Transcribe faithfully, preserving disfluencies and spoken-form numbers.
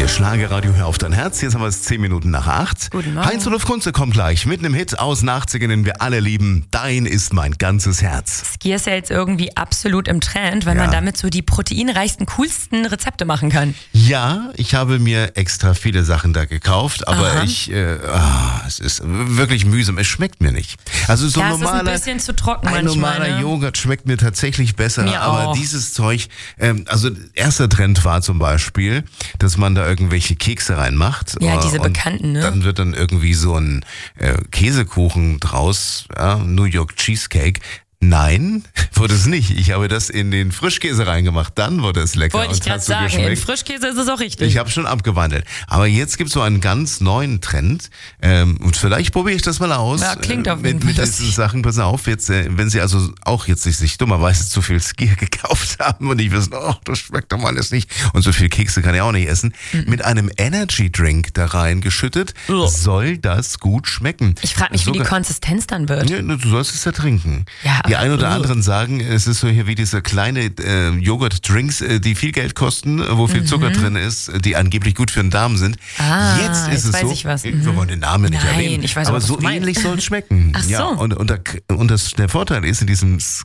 Hier Schlagerradio, hör auf dein Herz. Jetzt haben wir es zehn Minuten nach acht. Guten Morgen. Heinz-Rudolf Kunze kommt gleich mit einem Hit aus den achtziger, den wir alle lieben. Dein ist mein ganzes Herz. Ski ist ja jetzt irgendwie absolut im Trend, weil Ja. man damit so die proteinreichsten, coolsten Rezepte machen kann. Ja, ich habe mir extra viele Sachen da gekauft, aber Aha. ich, äh, ah, es ist wirklich mühsam. Es schmeckt mir nicht. Also so Ja, ein es ist ein normaler, bisschen zu trocken ein manchmal, normaler ne? Joghurt schmeckt mir tatsächlich besser. Mir aber auch. dieses Zeug, ähm, also erster Trend war zum Beispiel, dass man da irgendwelche Kekse reinmacht. Ja, äh, diese und bekannten, ne? Dann wird dann irgendwie so ein äh, Käsekuchen draus, ja, New York Cheesecake. Nein, wurde es nicht. Ich habe das in den Frischkäse reingemacht. Dann wurde es lecker Wollte ich und gerade hat so sagen, in geschmeckt. Frischkäse ist es auch richtig. Ich habe schon abgewandelt. Aber jetzt gibt es so einen ganz neuen Trend. Ähm, und vielleicht probiere ich das mal aus. Ja, klingt auf äh, jeden mit, mit Fall diesen lustig. Sachen. Pass auf, jetzt, äh, wenn Sie also auch jetzt sich, sich dummerweise zu viel Skier gekauft haben und nicht wissen, oh, das schmeckt doch mal alles nicht. Und so viel Kekse kann ich auch nicht essen. Mit einem Energy Drink da reingeschüttet, Ugh. soll das gut schmecken. Ich frage mich, wie die Sogar- Konsistenz dann wird. Ja, du sollst es ja trinken. Ja, die aber- ein oder Ugh. anderen sagen, es ist so hier wie diese kleine äh, Joghurt-Drinks, äh, die viel Geld kosten, äh, wo viel Zucker drin ist, äh, die angeblich gut für den Darm sind. Ah, jetzt ist jetzt es weiß so, ich was. wir Mhm. wollen den Namen nicht Nein, erwähnen, ich weiß aber auch, was so du meinst. ähnlich soll es schmecken. Ach Ja, so. und, und, der, und das, der Vorteil ist in diesem